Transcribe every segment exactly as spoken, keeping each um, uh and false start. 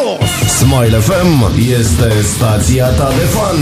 jos! Smile F M este stația ta de fan.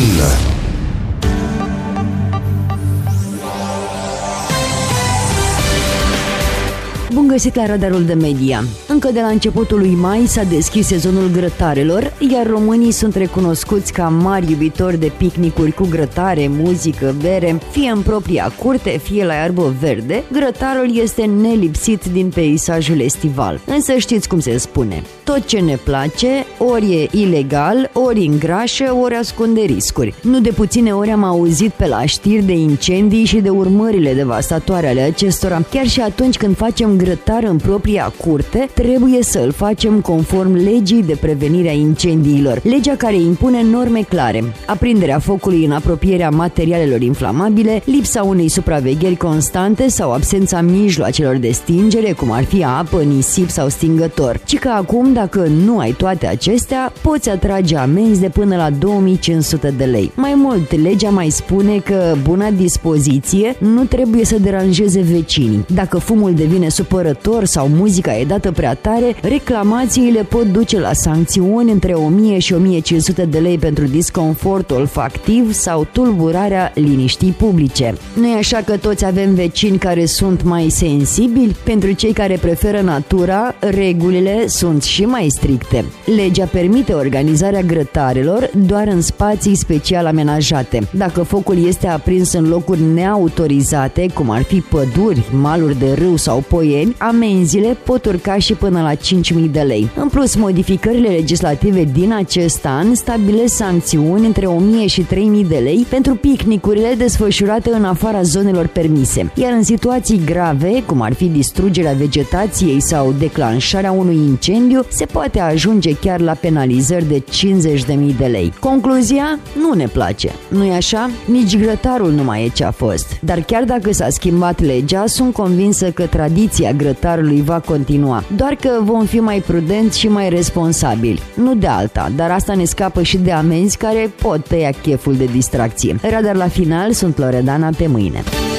Bun găsit la radarul de media. Încă de la începutul lui mai s-a deschis sezonul grătarelor, iar românii sunt recunoscuți ca mari iubitori de picnicuri cu grătare, muzică, bere, fie în propria curte, fie la iarbă verde. Grătarul este nelipsit din peisajul estival. Însă știți cum se spune, tot ce ne place, ori e ilegal, ori îngrașă, ori ascunde riscuri. Nu de puține ori am auzit pe la știri de incendii și de urmările devastatoare ale acestora. Chiar și atunci când facem grătar în propria curte, trebuie să îl facem conform legii de prevenire a incendiilor, legea care impune norme clare: aprinderea focului în apropierea materialelor inflamabile, lipsa unei supravegheri constante sau absența mijloacelor de stingere, cum ar fi apă, nisip sau stingător. Ci că acum, dacă nu ai toate acestea, poți atrage amenzi de până la două mii cinci sute de lei. Mai mult, legea mai spune că buna dispoziție nu trebuie să deranjeze vecinii. Dacă fumul devine supărător sau muzica e dată prea tare, reclamațiile pot duce la sancțiuni între o mie și o mie cinci sute de lei pentru disconfort olfactiv sau tulburarea liniștii publice. Nu e așa că toți avem vecini care sunt mai sensibili? Pentru cei care preferă natura, regulile sunt și mai stricte. Legea permite organizarea grătarelor doar în spații special amenajate. Dacă focul este aprins în locuri neautorizate, cum ar fi păduri, maluri de râu sau poieni, amenziile pot urca și până la cinci mii de lei. În plus, modificările legislative din acest an stabilesc sancțiuni între o mie și trei mii de lei pentru picnicurile desfășurate în afara zonelor permise. Iar în situații grave, cum ar fi distrugerea vegetației sau declanșarea unui incendiu, se poate ajunge chiar la penalizări de cincizeci de mii de lei. Concluzia? Nu ne place. Nu-i așa? Nici grătarul nu mai e ce a fost. Dar chiar dacă s-a schimbat legea, sunt convinsă că tradiția grătarului va continua. Doar că vom fi mai prudenți și mai responsabili. Nu de alta, dar asta ne scapă și de amenzi care pot tăia cheful de distracție. Radar la final, sunt Loredana, pe mâine.